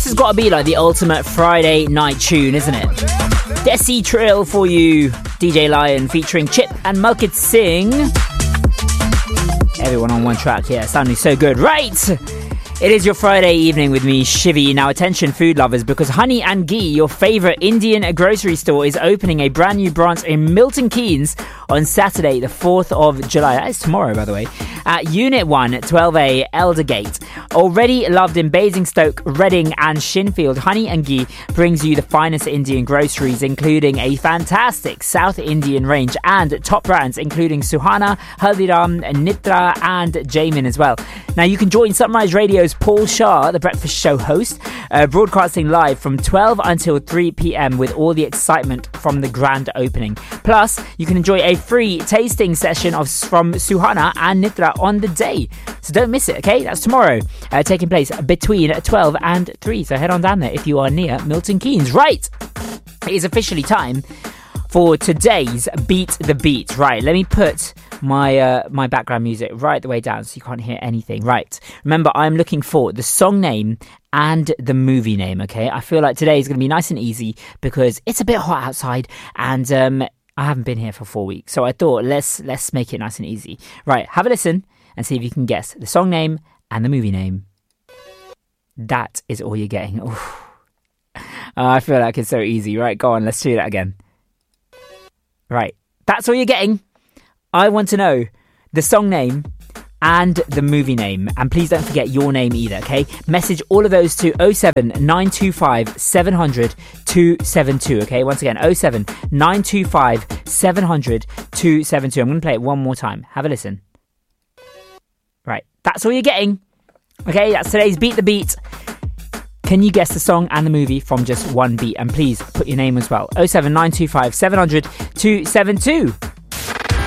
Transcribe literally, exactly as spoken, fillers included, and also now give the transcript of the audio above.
has got to be like the ultimate Friday night tune, isn't it? Desi Trill for you, D J Lion featuring Chip and Malkit Singh. Everyone on one track, yeah, sounding so good. Right! It is your Friday evening with me, Shivy. Now attention food lovers, because Honey and Ghee, your favourite Indian grocery store, is opening a brand new branch in Milton Keynes on Saturday the fourth of July. That is tomorrow, by the way. At Unit one, twelve A, Eldergate. Already loved in Basingstoke, Reading and Shinfield, Honey and Ghee brings you the finest Indian groceries, including a fantastic South Indian range and top brands including Suhana, Haldiram, Nitra and Jamin as well. Now you can join Sunrise Radio's Paul Shah, the breakfast show host, uh, broadcasting live from twelve until three p.m. with all the excitement from the grand opening. Plus, you can enjoy a free tasting session of from Suhana and Nitra on the day. So don't miss it, okay? That's tomorrow, uh, taking place between twelve and three. So head on down there if you are near Milton Keynes. Right, it is officially time for today's Beat the Beat. Right, let me put my uh, my background music right the way down so you can't hear anything. Right, remember, I'm looking for the song name and the movie name, okay? I feel like today is going to be nice and easy because it's a bit hot outside and um, I haven't been here for four weeks. So I thought, let's let's make it nice and easy. Right, have a listen and see if you can guess the song name and the movie name. That is all you're getting. Oof. Uh, I feel like it's so easy. Right, go on, let's do that again. Right, that's all you're getting. I want to know the song name and the movie name. And please don't forget your name either, okay? Message all of those to oh seven nine two five seven hundred two seven two, okay? Once again, oh seven nine two five seven hundred two seven two. I'm going to play it one more time. Have a listen. Right, that's all you're getting. Okay, that's today's Beat the Beat. Can you guess the song and the movie from just one beat? And please put your name as well. oh seven nine two five seven hundred two seven two.